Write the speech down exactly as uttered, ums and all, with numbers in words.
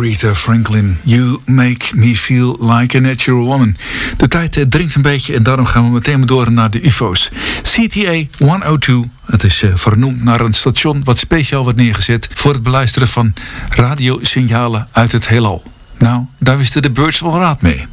Aretha Franklin, You Make Me Feel Like a Natural Woman. De tijd eh, dringt een beetje en daarom gaan we meteen door naar de U F O's. C T A honderdtwee, het is eh, vernoemd naar een station wat speciaal wordt neergezet voor het beluisteren van radiosignalen uit het heelal. Nou, daar wisten de Birds wel raad mee.